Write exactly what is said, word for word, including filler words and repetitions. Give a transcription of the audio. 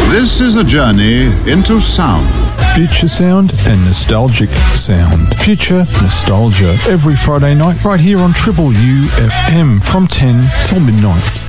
This is a journey into sound. Future sound and nostalgic sound. Future Nostalgia every Friday night right here on Triple U F M from ten till midnight.